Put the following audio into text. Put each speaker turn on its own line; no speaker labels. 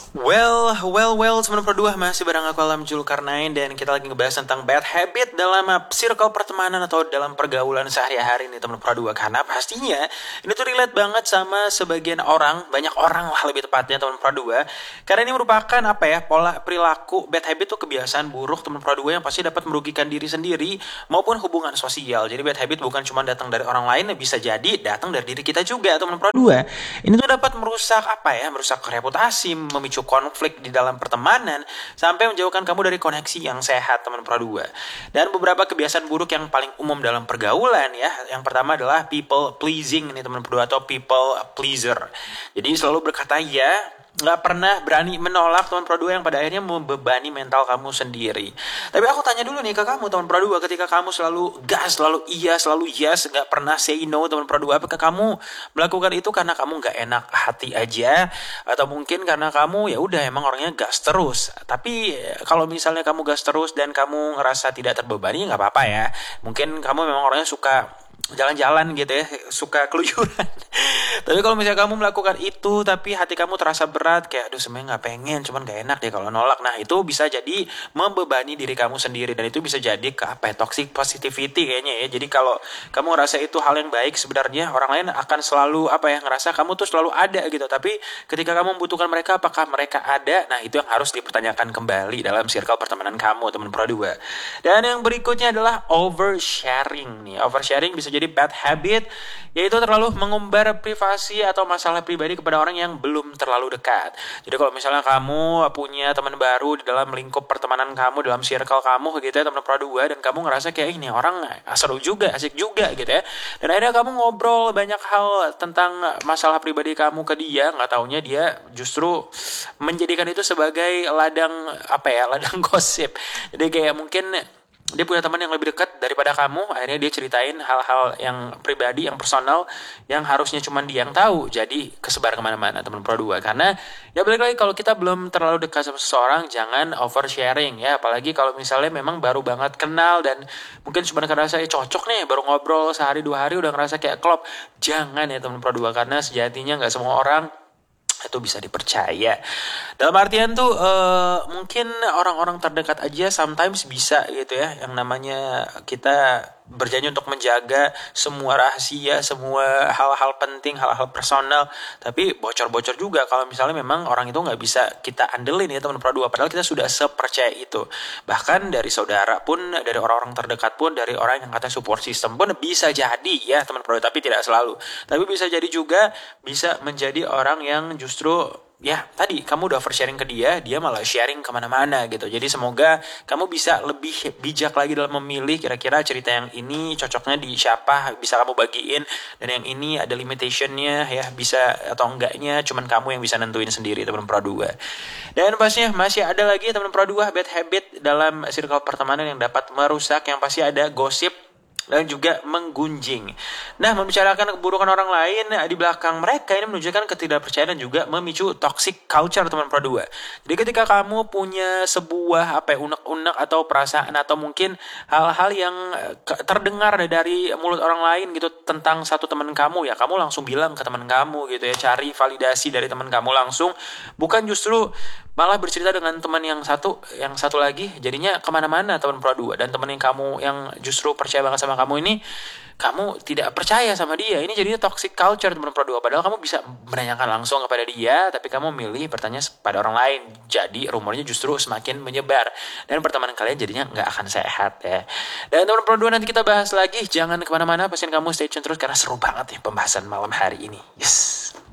Well, teman berdua masih bareng aku Alam Julkarnain dan kita lagi ngebahas tentang bad habit dalam circle pertemanan atau dalam pergaulan sehari-hari nih teman berdua. Karena pastinya ini tuh relate banget sama sebagian orang, banyak orang lah lebih tepatnya teman berdua. Karena ini merupakan pola perilaku bad habit tuh kebiasaan buruk teman berdua yang pasti dapat merugikan diri sendiri maupun hubungan sosial. Jadi bad habit bukan cuma datang dari orang lain, bisa jadi datang dari diri kita juga teman berdua. Ini tuh dapat merusak merusak reputasi, memicu konflik di dalam pertemanan sampai menjauhkan kamu dari koneksi yang sehat teman berdua. Dan beberapa kebiasaan buruk yang paling umum dalam pergaulan ya. Yang pertama adalah people pleasing nih teman berdua atau people pleaser. Jadi selalu berkata ya, nggak pernah berani menolak teman berdua yang pada akhirnya membebani mental kamu sendiri. Tapi aku tanya dulu nih ke kamu teman berdua, ketika kamu selalu gas, selalu iya, selalu yes, nggak pernah say no teman berdua, apakah kamu melakukan itu karena kamu nggak enak hati aja, atau mungkin karena kamu ya udah emang orangnya gas terus? Tapi kalau misalnya kamu gas terus dan kamu ngerasa tidak terbebani, nggak apa-apa ya. Mungkin kamu memang orangnya suka jalan-jalan gitu ya, suka keluyuran. Tapi kalau misalnya kamu melakukan itu tapi hati kamu terasa berat, kayak aduh sebenarnya nggak pengen, cuman gak enak deh kalau nolak, nah itu bisa jadi membebani diri kamu sendiri. Dan itu bisa jadi ke toxic positivity kayaknya ya. Jadi kalau kamu ngerasa itu hal yang baik, sebenarnya orang lain akan selalu ngerasa kamu tuh selalu ada gitu. Tapi ketika kamu membutuhkan mereka, apakah mereka ada? Nah itu yang harus dipertanyakan kembali dalam circle pertemanan kamu teman berdua. Dan yang berikutnya adalah oversharing nih. Oversharing bisa jadi bad habit, yaitu terlalu mengumbar privasi atau masalah pribadi kepada orang yang belum terlalu dekat. Jadi kalau misalnya kamu punya teman baru di dalam lingkup pertemanan kamu, dalam circle kamu gitu ya, teman berdua, dan kamu ngerasa kayak ini orang seru juga, asik juga gitu ya, dan akhirnya kamu ngobrol banyak hal tentang masalah pribadi kamu ke dia, nggak taunya dia justru menjadikan itu sebagai ladang ladang gosip. Jadi kayak mungkin dia punya teman yang lebih dekat daripada kamu, akhirnya dia ceritain hal-hal yang pribadi, yang personal, yang harusnya cuma dia yang tahu, jadi kesebar kemana-mana teman berdua. Karena ya balik lagi, kalau kita belum terlalu dekat sama seseorang, jangan oversharing ya. Apalagi kalau misalnya memang baru banget kenal dan mungkin cuma ngerasa cocok nih, baru ngobrol sehari 2 hari udah ngerasa kayak klop. Jangan ya teman berdua, karena sejatinya nggak semua orang itu bisa dipercaya. Dalam artian tuh mungkin orang-orang terdekat aja sometimes bisa gitu ya, yang namanya kita berjanji untuk menjaga semua rahasia, semua hal-hal penting, hal-hal personal, tapi bocor-bocor juga kalau misalnya memang orang itu nggak bisa kita andelin ya teman berdua, padahal kita sudah sepercaya itu. Bahkan dari saudara pun, dari orang-orang terdekat pun, dari orang yang katanya support system pun bisa jadi ya teman berdua, tapi tidak selalu. Tapi bisa jadi juga bisa menjadi orang yang justru ya tadi kamu udah oversharing ke dia, dia malah sharing kemana-mana gitu. Jadi semoga kamu bisa lebih bijak lagi dalam memilih kira-kira cerita yang ini cocoknya di siapa, bisa kamu bagiin, dan yang ini ada limitationnya ya, bisa atau enggaknya cuman kamu yang bisa nentuin sendiri teman berdua. Dan pastinya masih ada lagi teman berdua bad habit dalam circle pertemanan yang dapat merusak, yang pasti ada gosip dan juga menggunjing. Nah, membicarakan keburukan orang lain di belakang mereka ini menunjukkan ketidakpercayaan dan juga memicu toxic culture teman berdua. Jadi ketika kamu punya sebuah unek-unek atau perasaan atau mungkin hal-hal yang terdengar dari mulut orang lain gitu tentang satu teman kamu, ya kamu langsung bilang ke teman kamu gitu ya, cari validasi dari teman kamu langsung, bukan justru malah bercerita dengan teman yang satu lagi, jadinya kemana-mana teman berdua. Dan teman yang kamu yang justru percaya banget sama kamu ini, kamu tidak percaya sama dia, ini jadinya toxic culture teman berdua. Padahal kamu bisa menanyakan langsung kepada dia, tapi kamu milih bertanya pada orang lain, jadi rumornya justru semakin menyebar dan pertemanan kalian jadinya nggak akan sehat ya. Dan teman berdua, nanti kita bahas lagi, jangan kemana-mana, pastiin kamu stay tune terus karena seru banget nih pembahasan malam hari ini. Yes.